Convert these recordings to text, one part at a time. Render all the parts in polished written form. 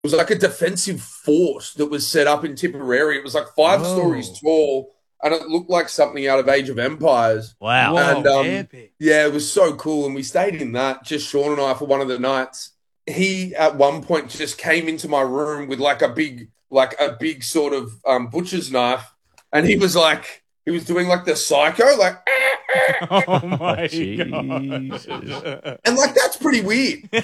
It was like a defensive fort that was set up in Tipperary. It was like 5 stories tall, and it looked like something out of Age of Empires. Wow. And epic. yeah, it was so cool. And we stayed in that, just Sean and I, for one of the nights. He at one point just came into my room with like a big sort of butcher's knife, and he was doing like the psycho, like. Oh my Jesus. God. And like that's pretty weird. Like,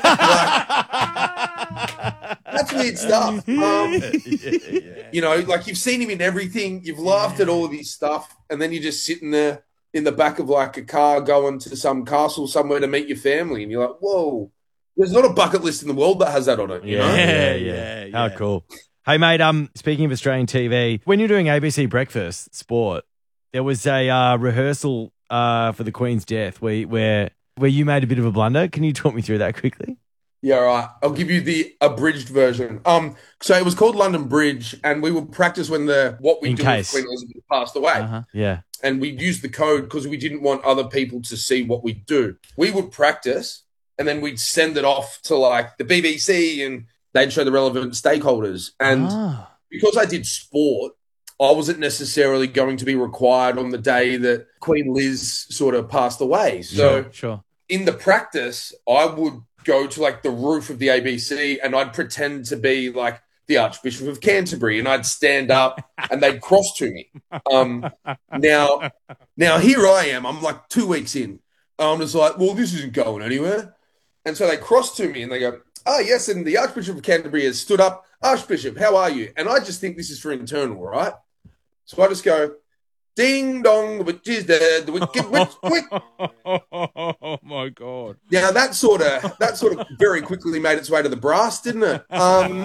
that's weird stuff. You know, like you've seen him in everything. You've laughed at all of his stuff, and then you're just sitting there in the back of like a car going to some castle somewhere to meet your family, and you're like, whoa. There's not a bucket list in the world that has that on it. You know? Yeah. How cool. Hey, mate, speaking of Australian TV, when you're doing ABC Breakfast Sport, there was a rehearsal for the Queen's death where you made a bit of a blunder. Can you talk me through that quickly? Yeah, right. I'll give you the abridged version. So it was called London Bridge, and we would practice when what we do if Queen Elizabeth passed away. Yeah. And we used the code because we didn't want other people to see what we do. We would practice, and then we'd send it off to like the BBC, and they'd show the relevant stakeholders. And because I did sport, I wasn't necessarily going to be required on the day that Queen Liz sort of passed away. So Sure. in the practice, I would go to like the roof of the ABC, and I'd pretend to be like the Archbishop of Canterbury, and I'd stand up and they'd cross to me. Now here I am. I'm like 2 weeks in. I'm just like, well, this isn't going anywhere. And so they cross to me and they go, oh, yes, and the Archbishop of Canterbury has stood up. Archbishop, how are you? And I just think this is for internal, right? So I just go, ding dong, the witch is dead, the wicked witch, quick. Oh my God! Yeah, that sort of very quickly made its way to the brass, didn't it? And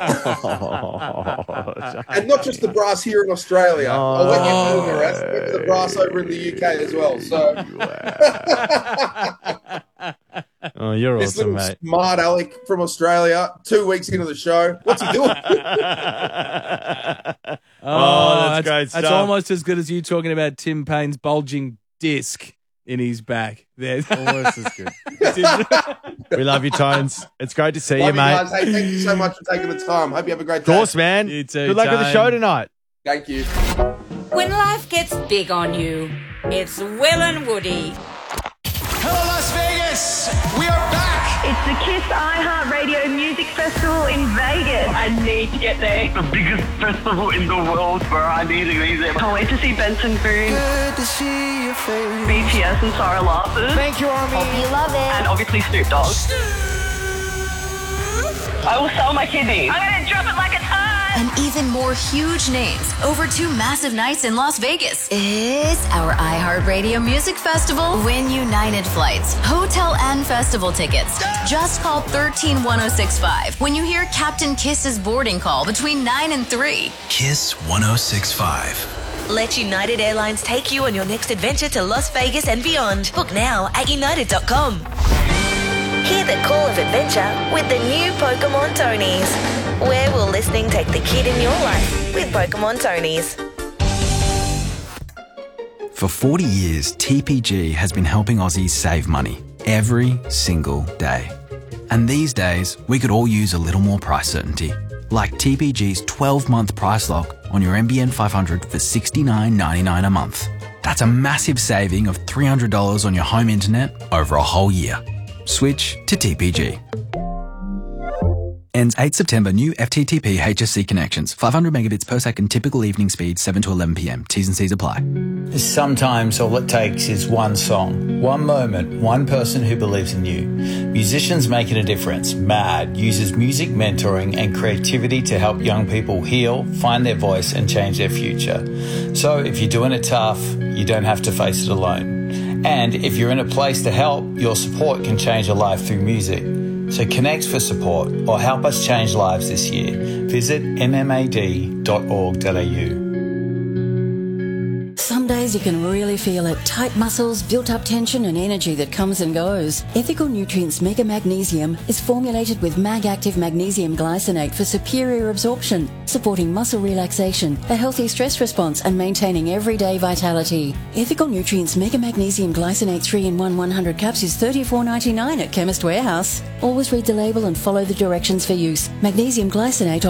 not just the brass here in Australia. I'll let you know the rest. Went to the brass over in the UK as well. So, oh, you're this awesome, little mate. smart Alec from Australia, 2 weeks into the show, what's he doing? That's great stuff. That's almost as good as you talking about Tim Payne's bulging disc in his back. There, Almost as good. We love you, Tones. It's great to see you, Love mate. guys. Hey, thank you so much for taking the time. Hope you have a great Of day. course, man. You too, Good luck with the Tone. show tonight. Thank you. When life gets big on you, it's Will and Woody. Hello, Las Vegas! We are back! It's the KISS iHeartRadio Music Festival in Vegas. I need to get there. The biggest festival in the world where I need to be there. Can't wait to see Benson Boone, Good to see your face. BTS and Sarah Larson. Thank you, Army. You love it. And obviously Snoop Dogg. I will sell my kidneys. I'm going to drop it like it's hot. And even more huge names over 2 massive nights in Las Vegas. It's our iHeartRadio Music Festival. Win United flights, hotel and festival tickets. Just call 131065 when you hear Captain Kiss's boarding call between 9 and 3. Kiss 1065. Let United Airlines take you on your next adventure to Las Vegas and beyond. Book now at united.com. Hear the call of adventure with the new Pokemon Tonys. Where will listening take the kid in your life with Pokemon Tonys? For 40 years, TPG has been helping Aussies save money every single day. And these days, we could all use a little more price certainty. Like TPG's 12-month price lock on your NBN 500 for $69.99 a month. That's a massive saving of $300 on your home internet over a whole year. Switch to TPG. Ends 8 September. New FTTP HSC connections. 500 megabits per second. Typical evening speed 7 to 11 p.m. T's and C's apply. Sometimes all it takes is one song, one moment, one person who believes in you. Musicians Making a Difference, MAD, uses music mentoring and creativity to help young people heal, find their voice and change their future. So if you're doing it tough, you don't have to face it alone. And if you're in a place to help, your support can change a life through music. So connect for support or help us change lives this year. Visit mmad.org.au. Some days you can really feel it. Tight muscles, built-up tension and energy that comes and goes. Ethical Nutrients Mega Magnesium is formulated with Mag-Active Magnesium Glycinate for superior absorption, supporting muscle relaxation, a healthy stress response and maintaining everyday vitality. Ethical Nutrients Mega Magnesium Glycinate 3-in-1 100 caps is $34.99 at Chemist Warehouse. Always read the label and follow the directions for use. Magnesium glycinate